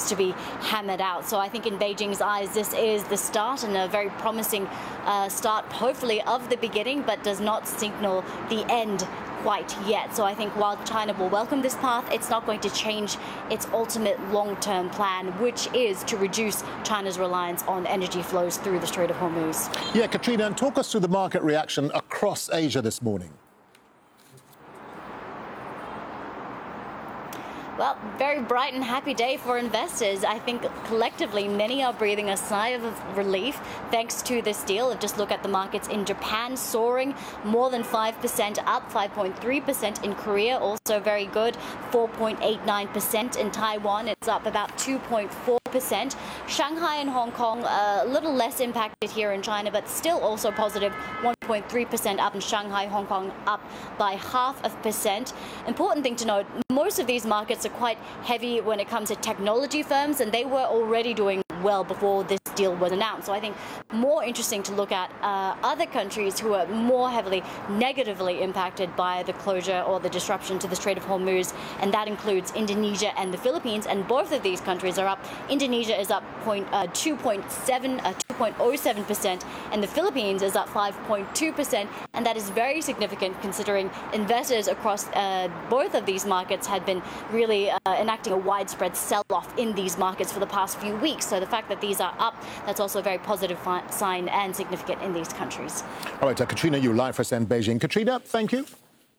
needs to be hammered out. So I think in Beijing's eyes, this is the start, and a very promising start, hopefully, of the beginning, but does not signal the end quite yet. So I think while China will welcome this path, it's not going to change its ultimate long-term plan, which is to reduce China's reliance on energy flows through the Strait of Hormuz. Yeah, Katrina, and talk us through the market reaction across Asia this morning. Well, very bright and happy day for investors. I think collectively many are breathing a sigh of relief thanks to this deal. Just look at the markets in Japan soaring more than 5% up, 5.3% in Korea, also very good, 4.89% in Taiwan. It's up about 2.4%. Shanghai and Hong Kong a little less impacted here in China, but still also positive, 1.3% up in Shanghai, Hong Kong up by 0.5%. Important thing to note, most of these markets are quite heavy when it comes to technology firms, and they were already doing well before this deal was announced. So I think more interesting to look at other countries who are more heavily negatively impacted by the closure or the disruption to the Strait of Hormuz, and that includes Indonesia and the Philippines, and both of these countries are up. Indonesia is up 2.07%, and the Philippines is up 5.2%, and that is very significant considering investors across both of these markets had been really enacting a widespread sell-off in these markets for the past few weeks. So the fact that these are up, that's also a very positive sign and significant in these countries. All right, Katrina, you live for us in Beijing. Katrina, thank you.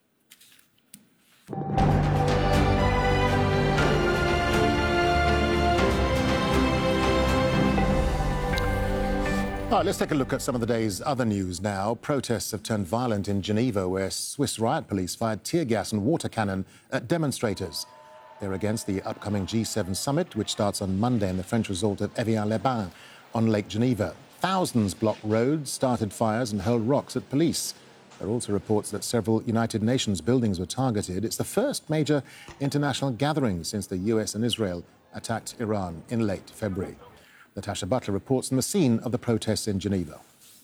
All right, let's take a look at some of the day's other news now. Protests have turned violent in Geneva, where Swiss riot police fired tear gas and water cannon at demonstrators. They're against the upcoming G7 summit, which starts on Monday in the French resort of Evian-les-Bains on Lake Geneva. Thousands blocked roads, started fires and hurled rocks at police. There are also reports that several United Nations buildings were targeted. It's the first major international gathering since the US and Israel attacked Iran in late February. Natasha Butler reports from the scene of the protests in Geneva.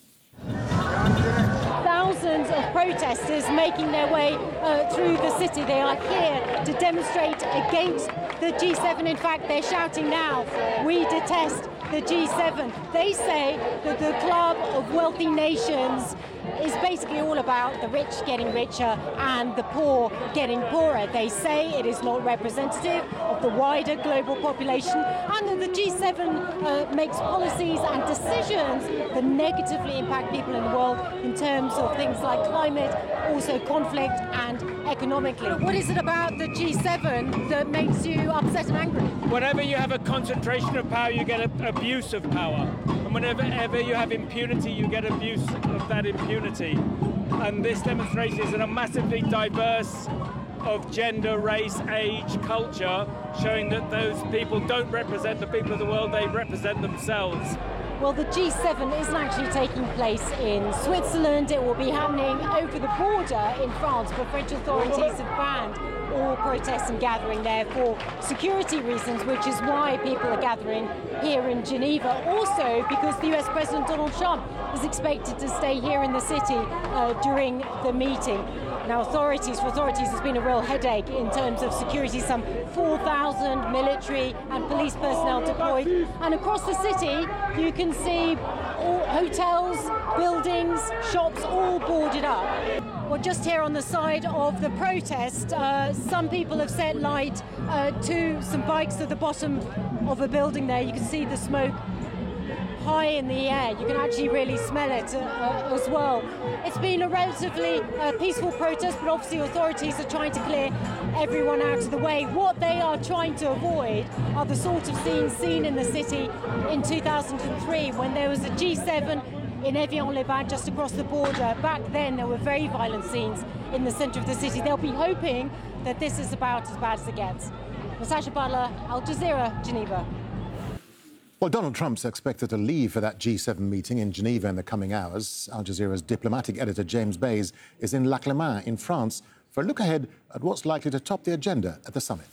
Thousands of protesters making their way through the city. They are here to demonstrate against the G7. In fact, they're shouting now, "We detest the G7." They say that the club of wealthy nations is basically all about the rich getting richer and the poor getting poorer. They say it is not representative of the wider global population, and that the G7 makes policies and decisions that negatively impact people in the world in terms of things like climate, also conflict and economically. What is it about the G7 that makes you upset and angry? Whenever you have a concentration of power, you get abuse of power. And whenever you have impunity, you get abuse of that impunity. And this demonstration is a massively diverse of gender, race, age, culture, showing that those people don't represent the people of the world, they represent themselves. Well, the G7 isn't actually taking place in Switzerland. It will be happening over the border in France, but French authorities have banned all protests and gathering there for security reasons, which is why people are gathering here in Geneva. Also, because the US President Donald Trump is expected to stay here in the city during the meeting. Now, for authorities, it's been a real headache in terms of security. Some 4,000 military and police personnel deployed. And across the city, you can see all hotels, buildings, shops all boarded up. Well, just here on the side of the protest, some people have set light to some bikes at the bottom of a building there. You can see the smoke high in the air. You can actually really smell it as well. It's been a relatively peaceful protest, but obviously authorities are trying to clear everyone out of the way. What they are trying to avoid are the sort of scenes seen in the city in 2003 when there was a G7 in Evian-les-Bains just across the border. Back then there were very violent scenes in the centre of the city. They'll be hoping that this is about as bad as it gets. Natasha Butler, Al Jazeera, Geneva. Well, Donald Trump's expected to leave for that G7 meeting in Geneva in the coming hours. Al Jazeera's diplomatic editor James Bays is in Lac Le Mans in France for a look ahead at what's likely to top the agenda at the summit.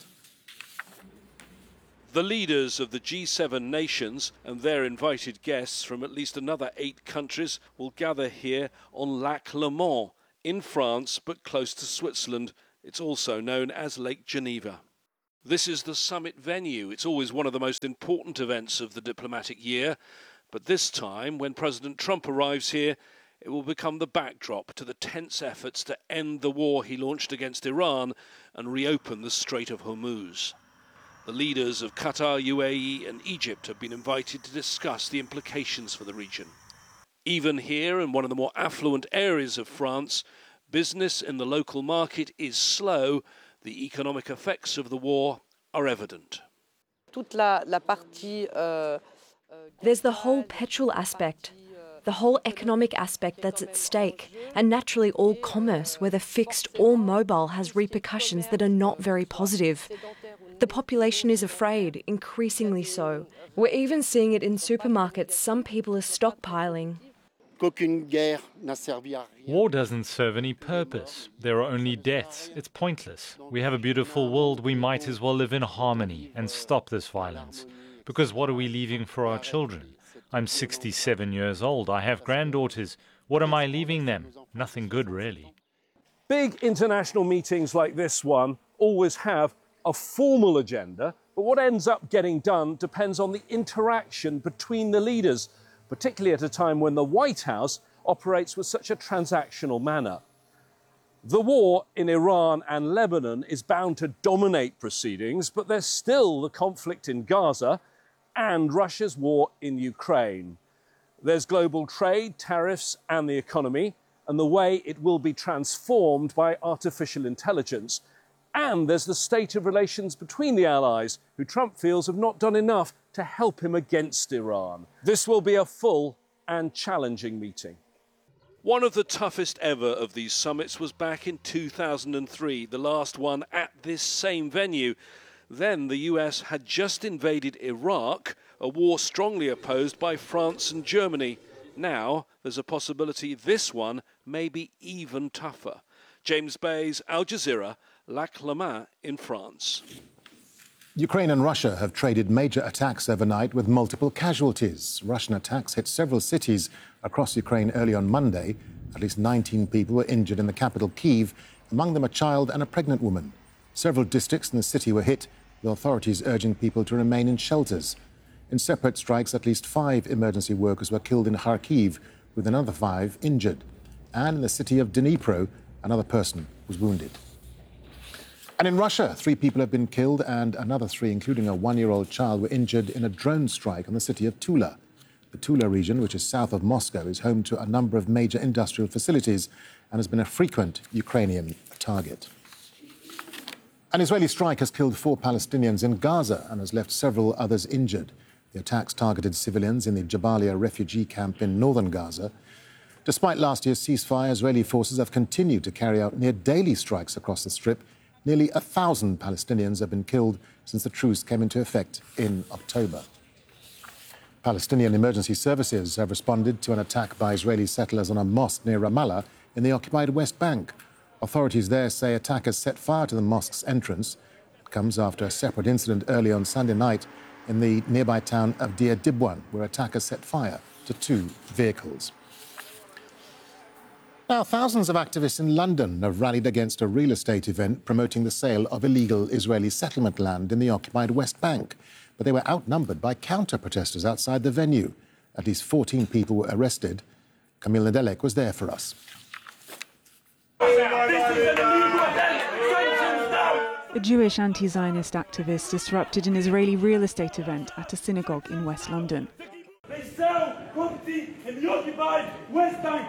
The leaders of the G7 nations and their invited guests from at least another 8 countries will gather here on Lac Le Mans in France, but close to Switzerland. It's also known as Lake Geneva. This is the summit venue. It's always one of the most important events of the diplomatic year. But this time, when President Trump arrives here, it will become the backdrop to the tense efforts to end the war he launched against Iran and reopen the Strait of Hormuz. The leaders of Qatar, UAE and Egypt have been invited to discuss the implications for the region. Even here, in one of the more affluent areas of France, business in the local market is slow. The economic effects of the war are evident. There's the whole petrol aspect, the whole economic aspect that's at stake, and naturally all commerce, whether fixed or mobile, has repercussions that are not very positive. The population is afraid, increasingly so. We're even seeing it in supermarkets. Some people are stockpiling. War doesn't serve any purpose. There are only deaths. It's pointless. We have a beautiful world. We might as well live in harmony and stop this violence. Because what are we leaving for our children? I'm 67 years old. I have granddaughters. What am I leaving them? Nothing good, really. Big international meetings like this one always have a formal agenda, but what ends up getting done depends on the interaction between the leaders, particularly at a time when the White House operates with such a transactional manner. The war in Iran and Lebanon is bound to dominate proceedings, but there's still the conflict in Gaza and Russia's war in Ukraine. There's global trade, tariffs and the economy, and the way it will be transformed by artificial intelligence. And there's the state of relations between the allies, who Trump feels have not done enough to help him against Iran. This will be a full and challenging meeting. One of the toughest ever of these summits was back in 2003, the last one at this same venue. Then the US had just invaded Iraq, a war strongly opposed by France and Germany. Now there's a possibility this one may be even tougher. James Bayes, Al Jazeera, Lac Le Mans in France. Ukraine and Russia have traded major attacks overnight with multiple casualties. Russian attacks hit several cities across Ukraine early on Monday. At least 19 people were injured in the capital, Kyiv, among them a child and a pregnant woman. Several districts in the city were hit, with authorities urging people to remain in shelters. In separate strikes, at least 5 emergency workers were killed in Kharkiv, with another 5 injured. And in the city of Dnipro, another person was wounded. And in Russia, 3 people have been killed and another 3, including a 1-year-old child, were injured in a drone strike on the city of Tula. The Tula region, which is south of Moscow, is home to a number of major industrial facilities and has been a frequent Ukrainian target. An Israeli strike has killed 4 Palestinians in Gaza and has left several others injured. The attacks targeted civilians in the Jabalia refugee camp in northern Gaza. Despite last year's ceasefire, Israeli forces have continued to carry out near-daily strikes across the Strip. Nearly 1,000 Palestinians have been killed since the truce came into effect in October. Palestinian emergency services have responded to an attack by Israeli settlers on a mosque near Ramallah in the occupied West Bank. Authorities there say attackers set fire to the mosque's entrance. It comes after a separate incident early on Sunday night in the nearby town of Deir Dibwan, where attackers set fire to 2 vehicles. Now, thousands of activists in London have rallied against a real estate event promoting the sale of illegal Israeli settlement land in the occupied West Bank. But they were outnumbered by counter-protesters outside the venue. At least 14 people were arrested. Camille Nedelek was there for us. A Jewish anti-Zionist activist disrupted an Israeli real estate event at a synagogue in West London. They sell property in the occupied West Bank.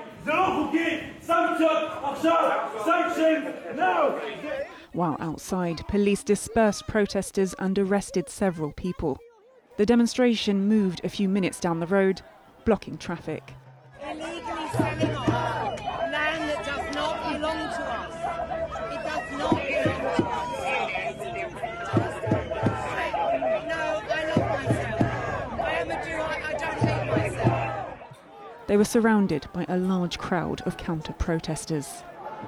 Sanctions now! While outside, police dispersed protesters and arrested several people. The demonstration moved a few minutes down the road, blocking traffic. Illegally selling off land that does not belong to us. It does not belong to us. No, I love myself. I am a Jew, I don't hate myself. They were surrounded by a large crowd of counter-protesters.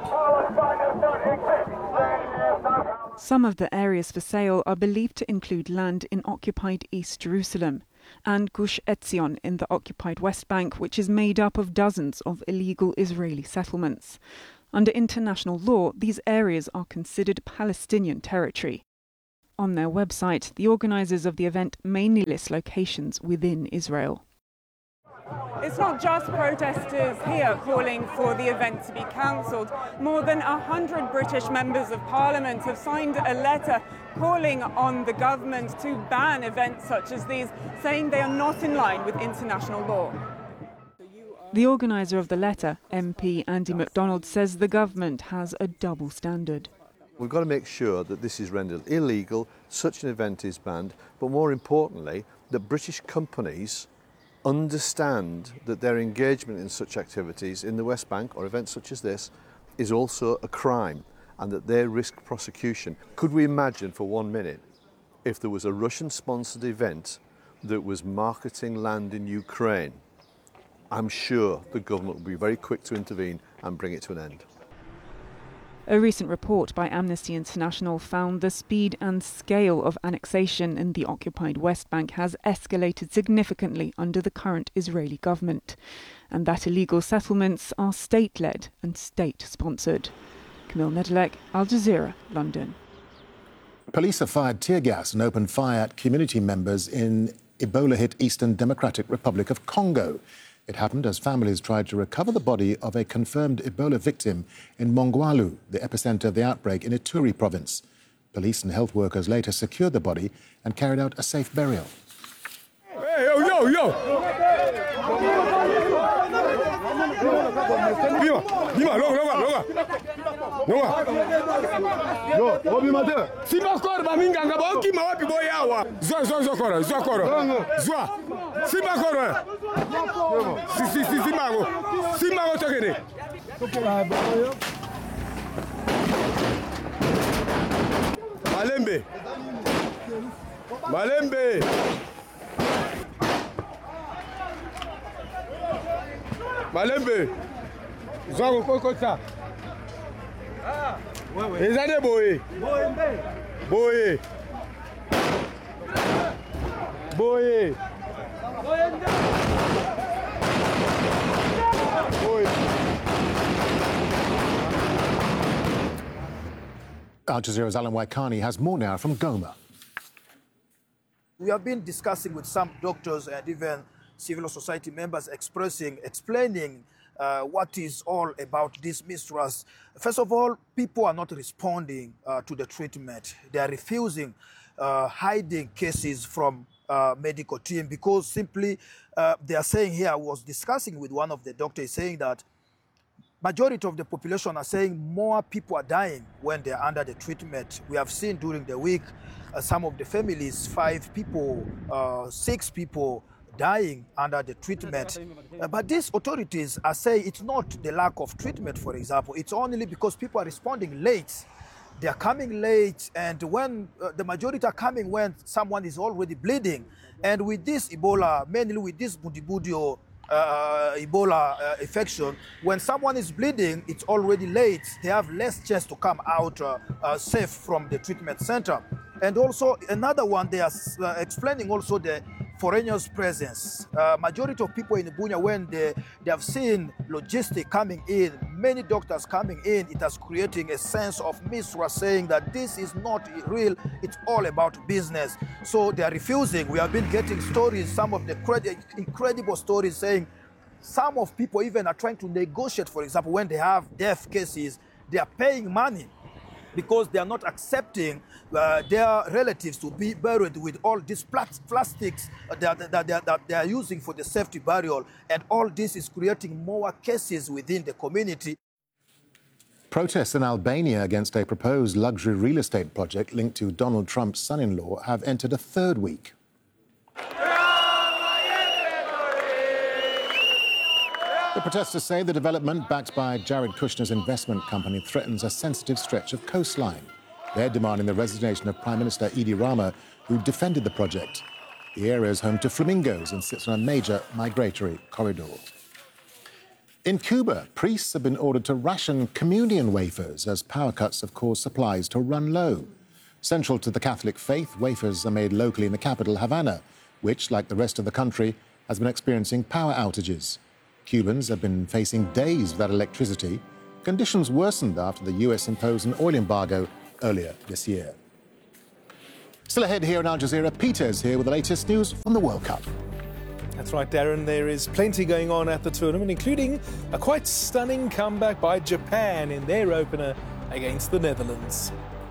Some of the areas for sale are believed to include land in occupied East Jerusalem and Gush Etzion in the occupied West Bank, which is made up of dozens of illegal Israeli settlements. Under international law, these areas are considered Palestinian territory. On their website, the organisers of the event mainly list locations within Israel. It's not just protesters here calling for the event to be cancelled. More than 100 British members of Parliament have signed a letter calling on the government to ban events such as these, saying they are not in line with international law. The organiser of the letter, MP Andy MacDonald, says the government has a double standard. We've got to make sure that this is rendered illegal, such an event is banned, but more importantly, that British companies understand that their engagement in such activities in the West Bank or events such as this is also a crime and that they risk prosecution. Could we imagine for 1 minute if there was a Russian-sponsored event that was marketing land in Ukraine? I'm sure the government will be very quick to intervene and bring it to an end. A recent report by Amnesty International found the speed and scale of annexation in the occupied West Bank has escalated significantly under the current Israeli government, and that illegal settlements are state-led and state-sponsored. Camille Nedelec, Al Jazeera, London. Police have fired tear gas and opened fire at community members in Ebola-hit Eastern Democratic Republic of Congo. It happened as families tried to recover the body of a confirmed Ebola victim in Mongwalu, the epicenter of the outbreak in Ituri province. Police and health workers later secured the body and carried out a safe burial. Hey, yo! Malembe, Zango Kokota. Ezane Boye. Boye. Boye. Al Jazeera's Alan Waikani has more now from Goma. We have been discussing with some doctors and even civil society members explaining what is all about this mistrust. First of all, people are not responding to the treatment. They are refusing, hiding cases from medical team because simply they are saying here, I was discussing with one of the doctors saying that majority of the population are saying more people are dying when they are under the treatment. We have seen during the week some of the families, 5 people, 6 people dying under the treatment. But these authorities are saying it's not the lack of treatment, for example. It's only because people are responding late. They are coming late, and when the majority are coming when someone is already bleeding. And with this Ebola, mainly with this Budibudio Ebola infection, when someone is bleeding, it's already late. They have less chance to come out safe from the treatment center. And also another one, they are explaining also the foreigners' presence. Majority of people in Bunia, when they have seen logistics coming in, many doctors coming in, it has creating a sense of mistrust, saying that this is not real, it's all about business. So they are refusing. We have been getting stories, some of the incredible stories saying some of people even are trying to negotiate, for example, when they have death cases, they are paying money because they are not accepting their relatives to be buried with all these plastics that they are using for the safety burial. And all this is creating more cases within the community. Protests in Albania against a proposed luxury real estate project linked to Donald Trump's son-in-law have entered a 3rd week. The protesters say the development, backed by Jared Kushner's investment company, threatens a sensitive stretch of coastline. They're demanding the resignation of Prime Minister Edi Rama, who defended the project. The area is home to flamingos and sits on a major migratory corridor. In Cuba, priests have been ordered to ration communion wafers as power cuts have caused supplies to run low. Central to the Catholic faith, wafers are made locally in the capital, Havana, which, like the rest of the country, has been experiencing power outages. Cubans have been facing days without electricity. Conditions worsened after the US imposed an oil embargo earlier this year. Still ahead here in Al Jazeera, Peter's here with the latest news from the World Cup. That's right, Darren. There is plenty going on at the tournament, including a quite stunning comeback by Japan in their opener against the Netherlands.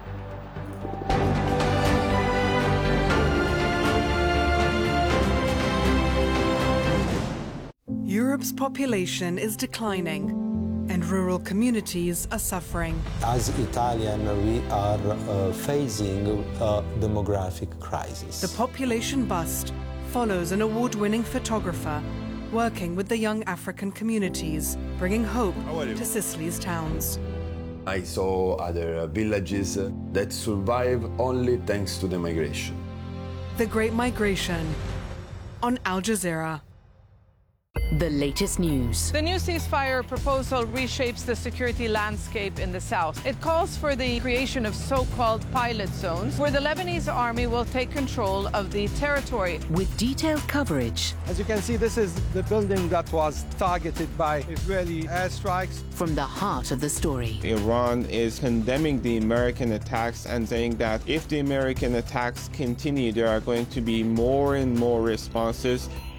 Europe's population is declining and rural communities are suffering. As Italian, we are facing a demographic crisis. The population bust follows an award-winning photographer working with the young African communities, bringing hope to Sicily's towns. I saw other villages that survive only thanks to the migration. The Great Migration on Al Jazeera. The latest news. The new ceasefire proposal reshapes the security landscape in the south. It calls for the creation of so-called pilot zones where the Lebanese army will take control of the territory. With detailed coverage. As you can see, this is the building that was targeted by Israeli airstrikes. From the heart of the story. Iran is condemning the American attacks and saying that if the American attacks continue, there are going to be more and more responses.